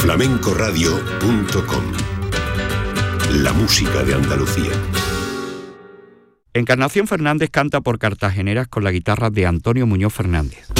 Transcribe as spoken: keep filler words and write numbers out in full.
flamenco radio punto com. La música de Andalucía. Encarnación Fernández canta por Cartageneras con la guitarra de Antonio Muñoz Fernández.